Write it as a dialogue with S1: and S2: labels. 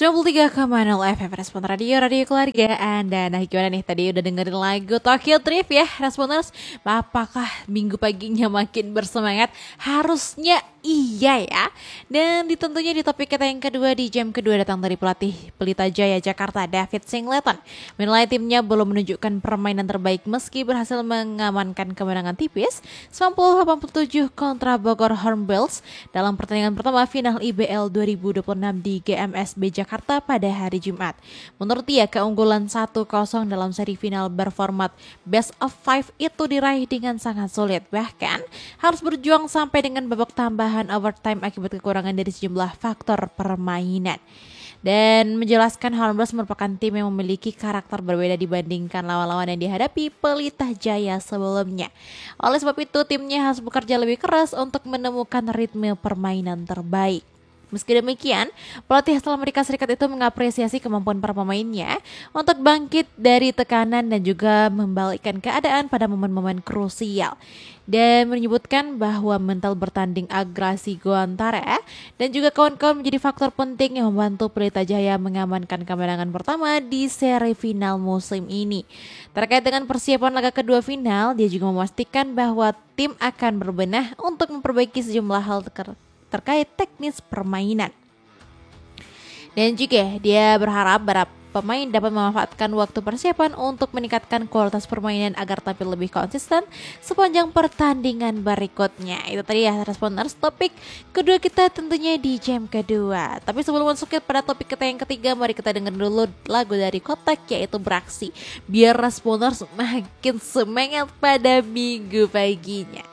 S1: 93,0 FM Respon Radio Keluarga Anda. Nah gimana nih, tadi udah dengerin lagu Tokyo Drift ya Responers. Apakah minggu paginya makin bersemangat? Harusnya iya ya. Dan tentunya di topik kita yang kedua, di jam kedua datang dari pelatih Pelita Jaya Jakarta David Singleton. Menilai timnya belum menunjukkan permainan terbaik meski berhasil mengamankan kemenangan tipis 90-87 kontra Bogor Hornbills dalam pertandingan pertama final IBL 2026 di GMSB Jakarta pada hari Jumat. Menurut dia, keunggulan 1-0 dalam seri final berformat best of 5 itu diraih dengan sangat sulit. Bahkan harus berjuang sampai dengan babak tambahan overtime akibat kekurangan dari sejumlah faktor permainan. Dan menjelaskan Hornbills merupakan tim yang memiliki karakter berbeda dibandingkan lawan-lawan yang dihadapi Pelita Jaya sebelumnya. Oleh sebab itu, timnya harus bekerja lebih keras untuk menemukan ritme permainan terbaik. Meski demikian, pelatih asal Amerika Serikat itu mengapresiasi kemampuan para pemainnya untuk bangkit dari tekanan dan juga membalikkan keadaan pada momen-momen krusial. Dan menyebutkan bahwa mental bertanding agresi Goantara dan juga kawan-kawan menjadi faktor penting yang membantu Pelita Jaya mengamankan kemenangan pertama di seri final musim ini. Terkait dengan persiapan laga kedua final, dia juga memastikan bahwa tim akan berbenah untuk memperbaiki sejumlah hal terkait teknis permainan. Dan juga dia berharap para pemain dapat memanfaatkan waktu persiapan untuk meningkatkan kualitas permainan agar tampil lebih konsisten sepanjang pertandingan berikutnya. Itu tadi ya Responers, topik kedua kita tentunya di jam kedua. Tapi sebelum masuk pada topik kita yang ketiga, mari kita dengar dulu lagu dari Kotak, yaitu Beraksi, biar Responers makin semangat pada minggu paginya.